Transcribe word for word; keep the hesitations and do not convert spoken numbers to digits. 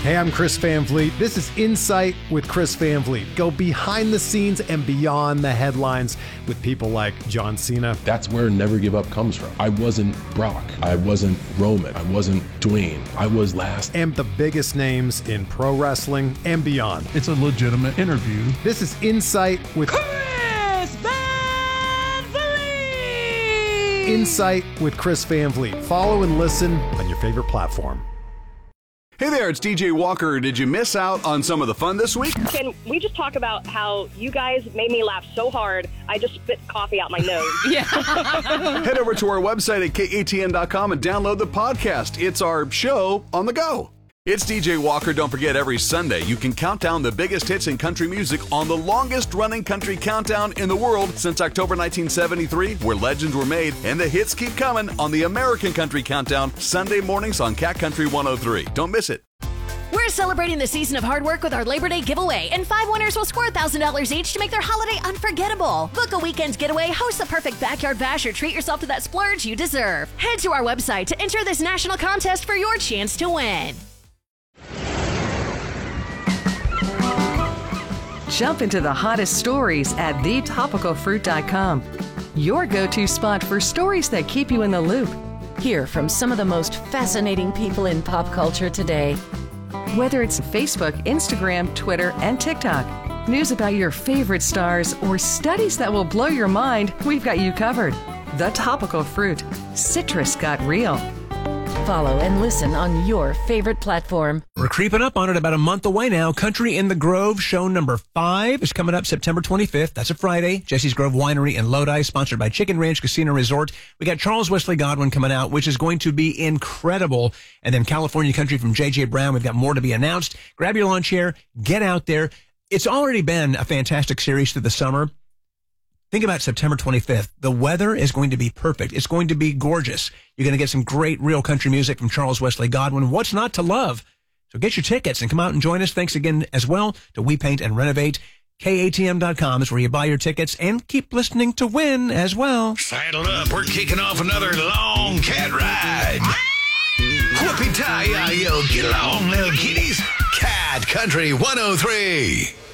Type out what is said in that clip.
Hey, I'm Chris Van Vliet. This is Insight with Chris Van Vliet. Go behind the scenes and beyond the headlines with people like John Cena. That's where Never Give Up comes from. I wasn't Brock. I wasn't Roman. I wasn't Dwayne. I was last. And the biggest names in pro wrestling and beyond. It's a legitimate interview. This is Insight with Chris Van Vliet. Insight with Chris Van Vliet. Follow and listen on your favorite platform. Hey there, it's D J Walker. Did you miss out on some of the fun this week? Can we just talk about how you guys made me laugh so hard, I just spit coffee out my nose? Yeah. Head over to our website at K A T N dot com and download the podcast. It's our show on the go. It's D J Walker. Don't forget, every Sunday you can count down the biggest hits in country music on the longest-running country countdown in the world since October nineteen seventy-three, where legends were made, and the hits keep coming on the American Country Countdown, Sunday mornings on Cat Country one oh three. Don't miss it. We're celebrating the season of hard work with our Labor Day giveaway, and five winners will score one thousand dollars each to make their holiday unforgettable. Book a weekend getaway, host the perfect backyard bash, or treat yourself to that splurge you deserve. Head to our website to enter this national contest for your chance to win. Jump into the hottest stories at the topical fruit dot com. Your go-to spot for stories that keep you in the loop. Hear from some of the most fascinating people in pop culture today. Whether it's Facebook, Instagram, Twitter, and TikTok, news about your favorite stars, or studies that will blow your mind, we've got you covered. The Topical Fruit. Citrus got real. Follow and listen on your favorite platform. We're creeping up on it, about a month away now. Country in the Grove, show number five, is coming up September twenty-fifth. That's a Friday. Jesse's Grove Winery in Lodi, sponsored by Chicken Ranch Casino Resort. We got Charles Wesley Godwin coming out, which is going to be incredible. And then California Country from J J Brown. We've got more to be announced. Grab your lawn chair, get out there. It's already been a fantastic series through the summer. Think about September twenty-fifth. The weather is going to be perfect. It's going to be gorgeous. You're going to get some great real country music from Charles Wesley Godwin. What's not to love? So get your tickets and come out and join us. Thanks again as well to We Paint and Renovate. K A T M dot com is where you buy your tickets, and keep listening to win as well. Saddle up. We're kicking off another long cat ride. Whoopie-tie, yo, get along, little kitties. Cat Country one oh three.